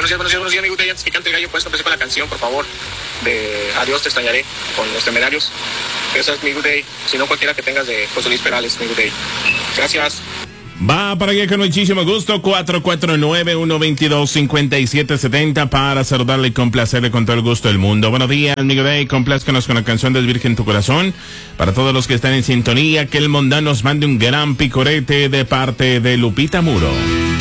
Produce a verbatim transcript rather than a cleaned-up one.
buenos días, buenos días, buenos días, amigo. Antes que cante el gallo, puedes empezar con la canción, por favor, de Adiós te extrañaré, con Los Temerarios. Esa es mi good day. Si no, cualquiera que tengas de José Luis Perales, mi good day. Gracias. Va para allá con muchísimo gusto, cuatro cuatro nueve, uno dos dos, cinco siete siete cero para saludarle y complacerle con todo el gusto del mundo. Buenos días, amigo Day, complázcanos con la canción del Virgen Tu Corazón. Para todos los que están en sintonía, que el mundano nos mande un gran picorete de parte de Lupita Muro.